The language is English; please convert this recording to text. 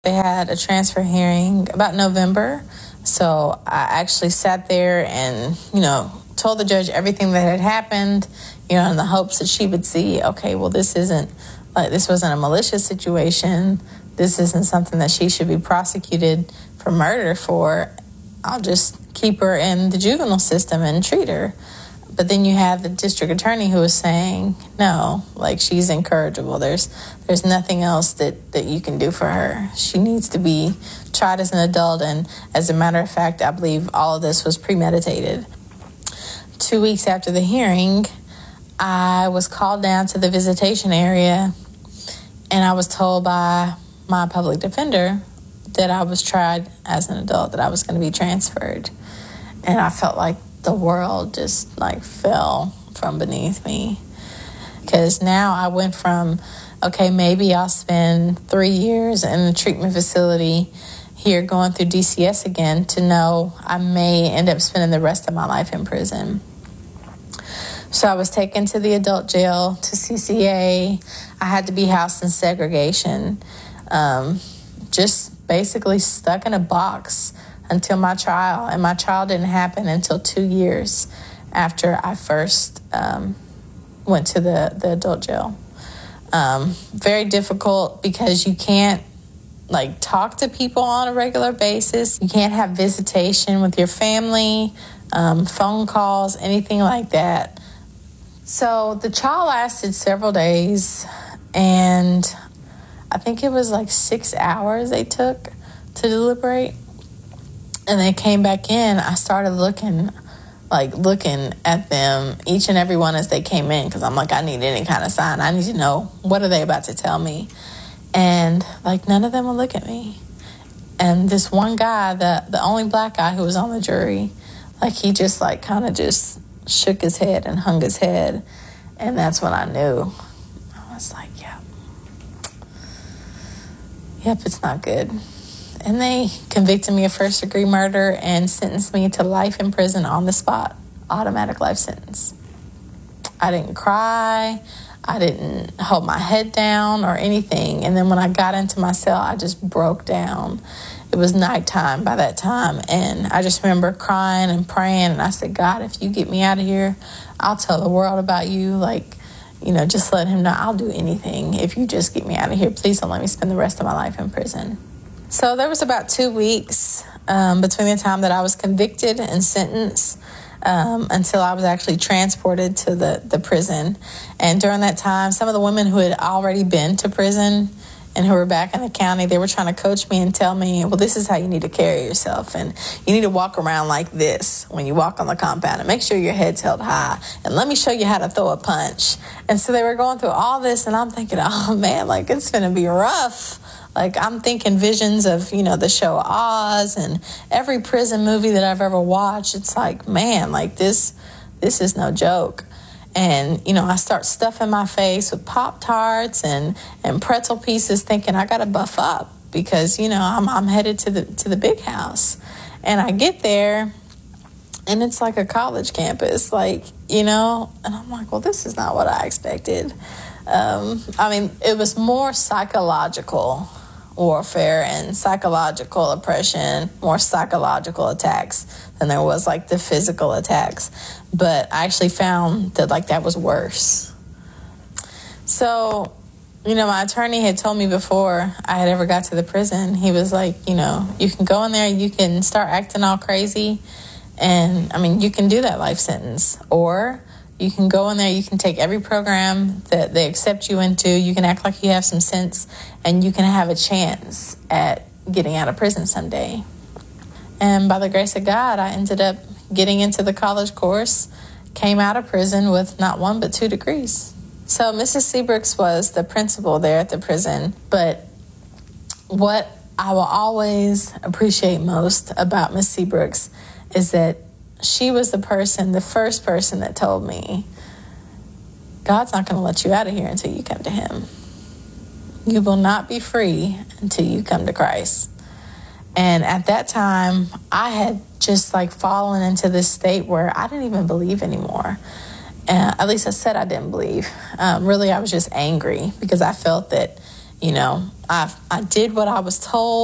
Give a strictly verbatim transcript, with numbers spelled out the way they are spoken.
They had a transfer hearing about November. So I actually sat there and, you know, told the judge everything that had happened, you know, in the hopes that she would see, okay, well, this isn't, like, this wasn't a malicious situation. This isn't something that she should be prosecuted for murder for. I'll just keep her in the juvenile system and treat her. But then you have the district attorney who is saying, no, like, she's incorrigible. There's there's nothing else that, that you can do for her. She needs to be tried as an adult. And as a matter of fact, I believe all of this was premeditated. Two weeks after the hearing, I was called down to the visitation area, and I was told by my public defender that I was tried as an adult, that I was going to be transferred. And I felt like the world just like fell from beneath me, because now I went from, okay, maybe I'll spend three years in the treatment facility here going through D C S again, to know I may end up spending the rest of my life in prison. So I was taken to the adult jail, to C C A. I had to be housed in segregation, um, just basically stuck in a box until my trial. And my trial didn't happen until two years after I first um, went to the, the adult jail. Um, very difficult, because you can't like talk to people on a regular basis. You can't have visitation with your family, um, phone calls, anything like that. So the trial lasted several days, and I think it was like six hours they took to deliberate. And they came back in. I started looking, like looking at them, each and every one as they came in, because I'm like, I need any kind of sign. I need to know, what are they about to tell me? And like, none of them would look at me. And this one guy, the the only black guy who was on the jury, like he just like kind of just shook his head and hung his head. And that's when I knew. I was like, yep. Yep, it's not good. And they convicted me of first-degree murder and sentenced me to life in prison on the spot. Automatic life sentence. I didn't cry. I didn't hold my head down or anything. And then when I got into my cell, I just broke down. It was nighttime by that time. And I just remember crying and praying. And I said, God, if you get me out of here, I'll tell the world about you. Like, you know, just let him know I'll do anything. If you just get me out of here, please don't let me spend the rest of my life in prison. So there was about two weeks um, between the time that I was convicted and sentenced um, until I was actually transported to the, the prison. And during that time, some of the women who had already been to prison and who were back in the county, they were trying to coach me and tell me, well, this is how you need to carry yourself. And you need to walk around like this when you walk on the compound, and make sure your head's held high. And let me show you how to throw a punch. And so they were going through all this, and I'm thinking, oh, man, like, it's going to be rough. Like, I'm thinking visions of, you know, the show Oz and every prison movie that I've ever watched. It's like, man, like this, this is no joke. And, you know, I start stuffing my face with Pop-Tarts and, and pretzel pieces, thinking I got to buff up because, you know, I'm I'm headed to the to the big house. And I get there, and it's like a college campus, like, you know, and I'm like, well, this is not what I expected. Um, I mean, it was more psychological warfare and psychological oppression, more psychological attacks than there was like the physical attacks. But I actually found that like that was worse. So, you know, my attorney had told me before I had ever got to the prison, he was like, you know, you can go in there, you can start acting all crazy, and I mean, you can do that life sentence, or you can go in there, you can take every program that they accept you into, you can act like you have some sense, and you can have a chance at getting out of prison someday. And by the grace of God, I ended up getting into the college course, came out of prison with not one but two degrees. So Missus Seabrooks was the principal there at the prison, but what I will always appreciate most about Miss Seabrooks is that she was the person, the first person that told me, God's not going to let you out of here until you come to him. You will not be free until you come to Christ. And at that time, I had just like fallen into this state where I didn't even believe anymore. Uh, at least I said I didn't believe. Um, really, I was just angry because I felt that, you know, I I did what I was told.